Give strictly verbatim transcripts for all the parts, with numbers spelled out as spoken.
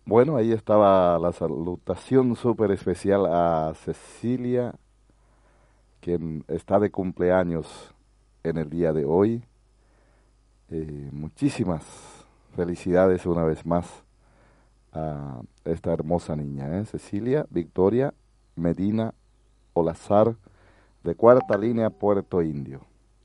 Bueno, ahí estaba la salutación súper especial a Cecilia, quien está de cumpleaños en el día de hoy. Eh, muchísimas felicidades una vez más a esta hermosa niña, ¿eh? Cecilia Victoria Medina Olazar, de cuarta línea, Puerto Indio.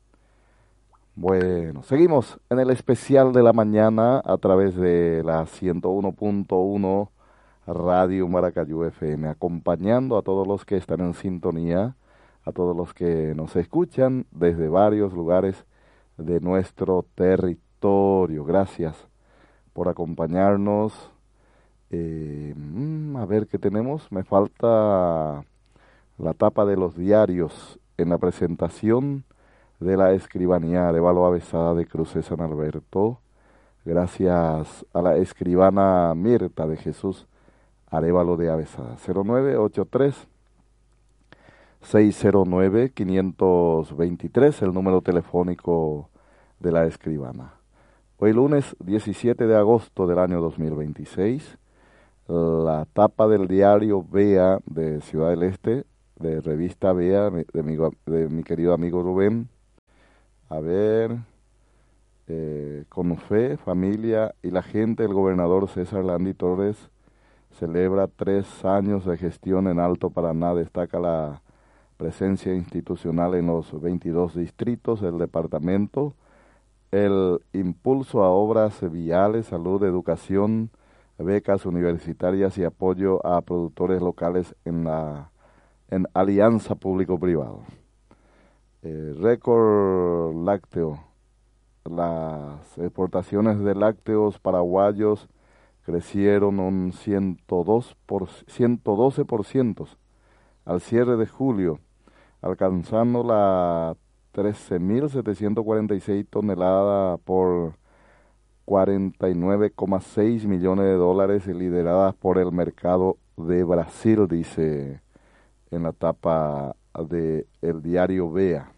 Bueno, seguimos en el especial de la mañana a través de la ciento uno punto uno Radio Maracayú F M, acompañando a todos los que están en sintonía, a todos los que nos escuchan desde varios lugares de nuestro territorio. Gracias por acompañarnos. Eh, mm, a ver qué tenemos. Me falta la tapa de los diarios en la presentación de la escribanía Arévalo Avesada de Cruces San Alberto. Gracias a la escribana Mirta de Jesús Arévalo de Avesada. cero nueve ocho tres, seis cero nueve, cinco dos tres, el número telefónico de la escribana. Hoy lunes diecisiete de agosto del año dos mil veintiséis, la tapa del diario Vea de Ciudad del Este, de revista Vea, de mi, de mi querido amigo Rubén. A ver, eh, con fe, familia y la gente, el gobernador César Landy Torres celebra tres años de gestión en Alto Paraná. Destaca la presencia institucional en los veintidós distritos del departamento, el impulso a obras viales, salud, educación, becas universitarias y apoyo a productores locales en la en alianza público-privado. Eh, récord lácteo. Las exportaciones de lácteos paraguayos crecieron un ciento dos por, ciento doce por ciento al cierre de julio, alcanzando la trece mil setecientos cuarenta y seis toneladas por cuarenta y nueve coma seis millones de dólares, lideradas por el mercado de Brasil, dice en la tapa de el diario Vea.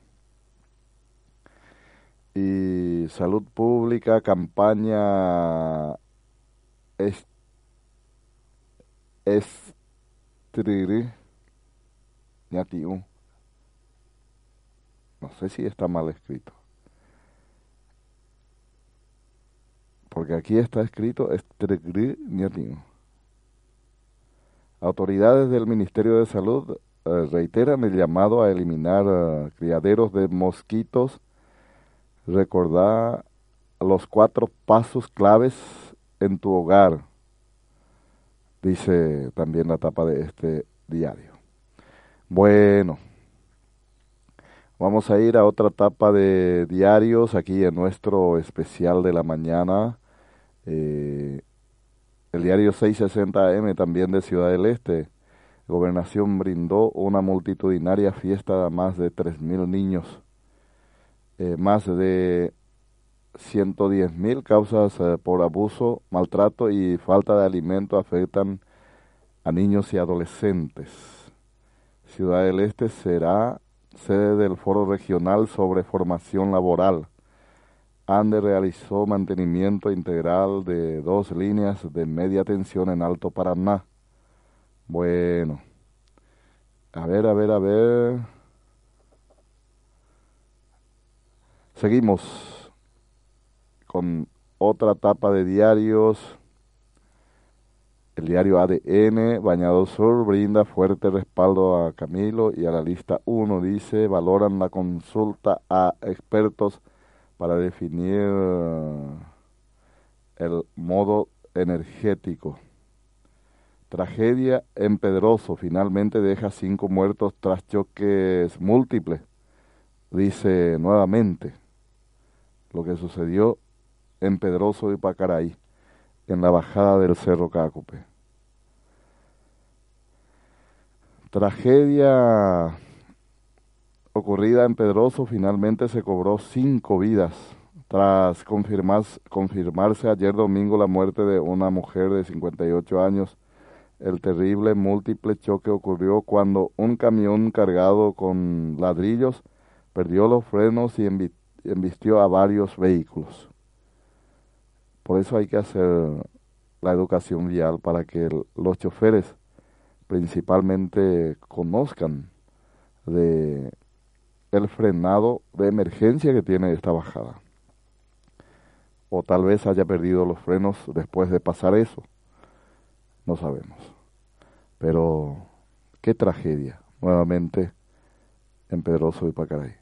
Y salud pública, campaña est estriri, ñatiu. No sé si está mal escrito, porque aquí está escrito estriri, ñatiu. Autoridades del Ministerio de Salud eh, reiteran el llamado a eliminar eh, criaderos de mosquitos. Recordar los cuatro pasos claves en tu hogar, dice también la tapa de este diario. Bueno, vamos a ir a otra tapa de diarios aquí en nuestro especial de la mañana. Eh, el diario seiscientos sesenta A M, también de Ciudad del Este. Gobernación brindó una multitudinaria fiesta a más de tres mil niños. Eh, más de ciento diez mil causas eh, por abuso, maltrato y falta de alimento afectan a niños y adolescentes. Ciudad del Este será sede del Foro Regional sobre Formación Laboral. ANDE realizó mantenimiento integral de dos líneas de media tensión en Alto Paraná. Bueno, a ver, a ver, a ver. Seguimos con otra tapa de diarios. El diario A D N, Bañado Sur, brinda fuerte respaldo a Camilo y a la lista uno, dice, valoran la consulta a expertos para definir el modo energético. Tragedia en Pedroso, finalmente deja cinco muertos tras choques múltiples, dice nuevamente lo que sucedió en Pedroso y Pacaraí, en la bajada del Cerro Cácupe. Tragedia ocurrida en Pedroso, finalmente se cobró cinco vidas tras confirmarse, confirmarse ayer domingo la muerte de una mujer de cincuenta y ocho años. El terrible múltiple choque ocurrió cuando un camión cargado con ladrillos perdió los frenos y embistió a varios vehículos. Por eso hay que hacer la educación vial para que el- los choferes principalmente conozcan de el frenado de emergencia que tiene esta bajada. O tal vez haya perdido los frenos después de pasar eso, no sabemos. Pero qué tragedia, nuevamente en Pedroso y Pacaraí.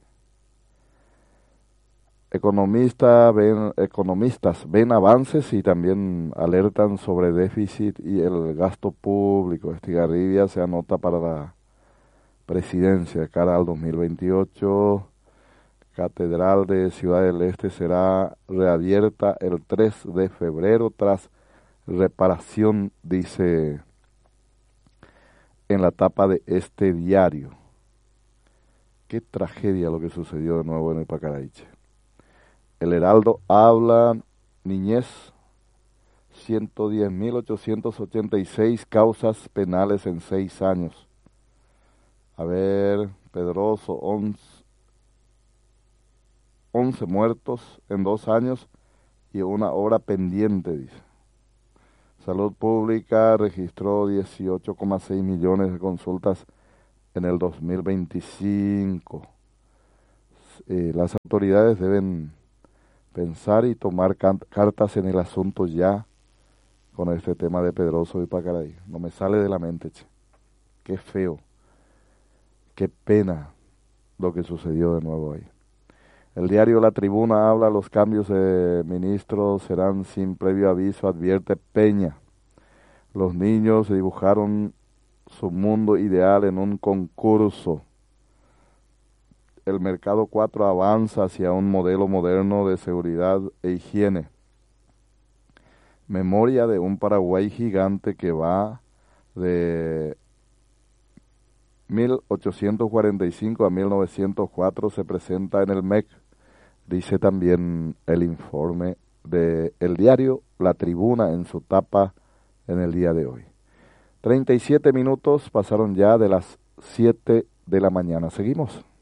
Economista ven, economistas ven avances y también alertan sobre déficit y el gasto público. Estigarribia se anota para la presidencia de cara al dos mil veintiocho. Catedral de Ciudad del Este será reabierta el tres de febrero tras reparación, dice en la tapa de este diario. Qué tragedia lo que sucedió de nuevo en el Pacaraíche. El Heraldo habla, niñez, ciento diez mil ochocientos ochenta y seis causas penales en seis años. A ver, Pedroso, once, once muertos en dos años y una obra pendiente, dice. Salud Pública registró dieciocho coma seis millones de consultas en el dos mil veinticinco. Eh, las autoridades deben pensar y tomar can- cartas en el asunto ya con este tema de Pedroso y Pacaraí. No me sale de la mente, che. Qué feo, qué pena lo que sucedió de nuevo ahí. El diario La Tribuna habla, los cambios de ministros serán sin previo aviso, advierte Peña. Los niños dibujaron su mundo ideal en un concurso. El mercado cuatro avanza hacia un modelo moderno de seguridad e higiene. Memoria de un Paraguay gigante que va de mil ochocientos cuarenta y cinco a mil novecientos cuatro se presenta en el M E C, dice también el informe de el diario La Tribuna en su tapa en el día de hoy. treinta y siete minutos pasaron ya de las siete de la mañana. Seguimos.